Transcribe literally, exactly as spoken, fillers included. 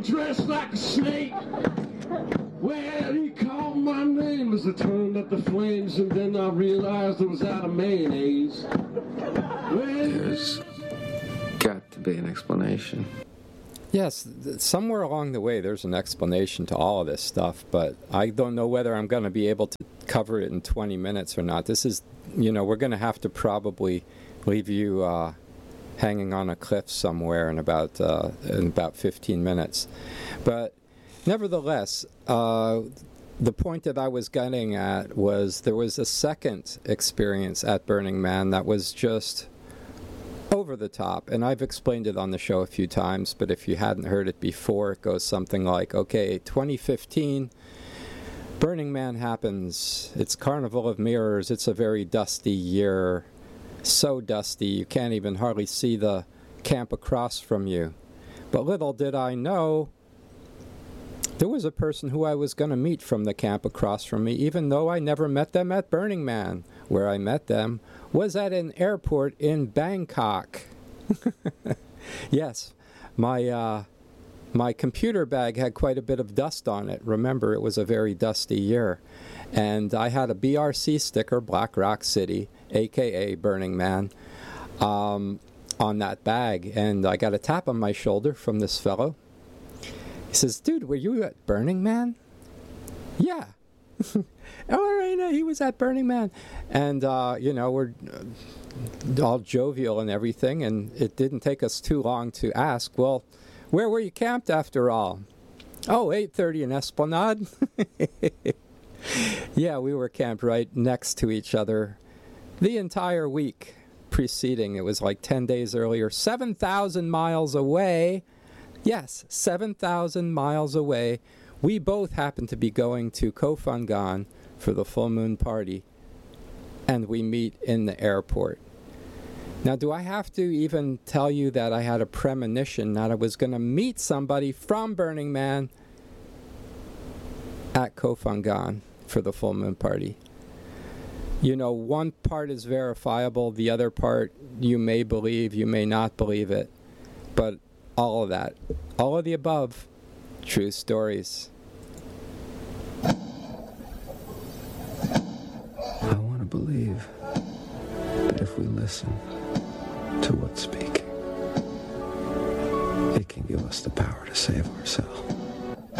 Dressed like a snake. Well, he called my name as I turned up the flames, and then I realized it was out of mayonnaise. Well, There's got to be an explanation. Yes, somewhere along the way there's an explanation to all of this stuff, but I don't know whether I'm going to be able to cover it in twenty minutes or not. This is, you know, we're going to have to probably leave you uh, hanging on a cliff somewhere in about uh, in about fifteen minutes. But nevertheless, uh, the point that I was getting at was there was a second experience at Burning Man that was just over the top, and I've explained it on the show a few times, but if you hadn't heard it before, it goes something like, okay, twenty fifteen, Burning Man happens, it's Carnival of Mirrors, it's a very dusty year, so dusty you can't even hardly see the camp across from you. But little did I know, there was a person who I was going to meet from the camp across from me, even though I never met them at Burning Man. Where I met them was at an airport in Bangkok. Yes, my uh, my computer bag had quite a bit of dust on it. Remember, it was a very dusty year. And I had a B R C sticker, Black Rock City, a k a. Burning Man, um, on that bag. And I got a tap on my shoulder from this fellow. He says, dude, were you at Burning Man? Yeah. Oh, right, he was at Burning Man. And, uh, you know, we're all jovial and everything, and it didn't take us too long to ask, well, where were you camped after all? Oh, eight thirty in Esplanade. Yeah, we were camped right next to each other the entire week preceding. It was like ten days earlier, seven thousand miles away. Yes, seven thousand miles away. We both happened to be going to Koh Phangan for the full moon party, and we meet in the airport. Now, do I have to even tell you that I had a premonition that I was going to meet somebody from Burning Man at Koh Phangan for the full moon party? You know, one part is verifiable, the other part you may believe, you may not believe it, but all of that, all of the above, true stories. I want to believe that if we listen to what's speaking, it can give us the power to save ourselves.